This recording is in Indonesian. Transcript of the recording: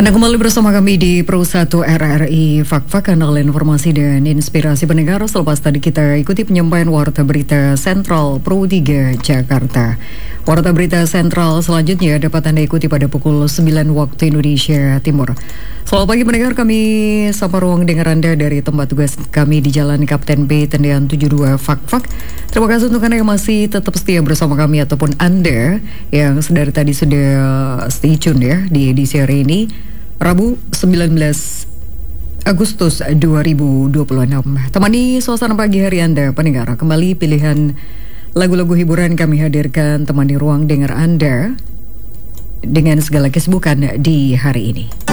Anda kembali bersama kami di Pro 1 RRI Fak-Fak, kanal informasi dan inspirasi pendengar. Selepas tadi kita ikuti penyampaian Warta Berita Sentral Pro 3 Jakarta. Warta Berita Sentral selanjutnya dapat Anda ikuti pada pukul 9 waktu Indonesia Timur. Selamat pagi pendengar, kami sapa ruang dengar Anda dari tempat tugas kami di Jalan Kapten B, Tendian 72 Fak-Fak. Terima kasih untuk Anda yang masih tetap setia bersama kami ataupun Anda yang sedari tadi sudah stay tune ya di edisi hari ini. Rabu 19 Agustus 2026. Temani suasana pagi hari Anda pendengar. Kembali pilihan lagu-lagu hiburan kami hadirkan temani ruang dengar Anda dengan segala kesibukan di hari ini.